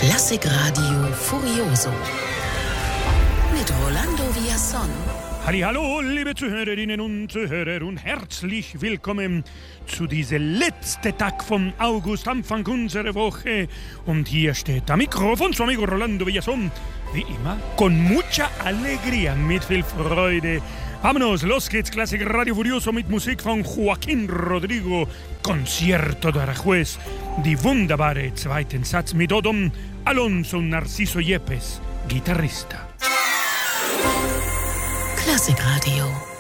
Klassikradio Furioso mit Rolando Villazón. Hallo, liebe Zuhörerinnen und Zuhörer und herzlich willkommen zu diesem letzten Tag von August, Anfang unserer Woche. Und hier steht am Mikrofon su amigo Rolando Villazón, wie immer, con mucha alegría, mit viel Freude. Vámonos, los geht's, Klassik Radio Furioso mit Musik von Joaquín Rodrigo, Concierto de Aranjuez, die wunderbare zweiten Satz mit Odom Alonso Narciso Yepes, Gitarrista. Klassikradio.